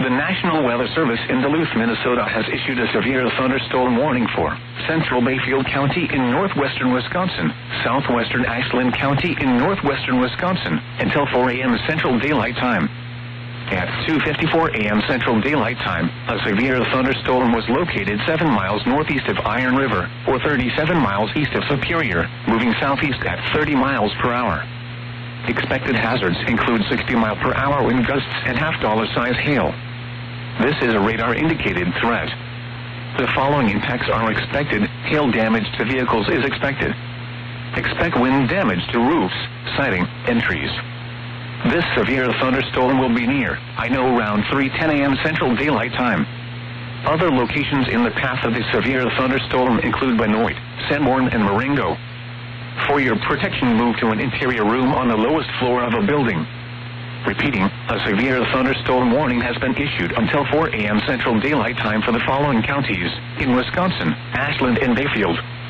The National Weather Service in Duluth, Minnesota has issued a severe thunderstorm warning for central Bayfield County in northwestern Wisconsin, southwestern Ashland County in northwestern Wisconsin, until 4 a.m. Central Daylight Time. At 2:54 a.m. Central Daylight Time, a severe thunderstorm was located 7 miles northeast of Iron River, or 37 miles east of Superior, moving southeast at 30 miles per hour. Expected hazards include 60 mile per hour wind gusts and half-dollar size hail. This is a radar-indicated threat. The following impacts are expected. Hail damage to vehicles is expected. Expect wind damage to roofs, siding, and trees. This severe thunderstorm will be near Ino around 3:10 a.m. Central Daylight Time. Other locations in the path of the severe thunderstorm include Benoit, Sanborn, and Marengo. For your protection, move to an interior room on the lowest floor of a building. Repeating, a severe thunderstorm warning has been issued until 4 a.m. Central Daylight Time for the following counties in Wisconsin: Ashland and Bayfield.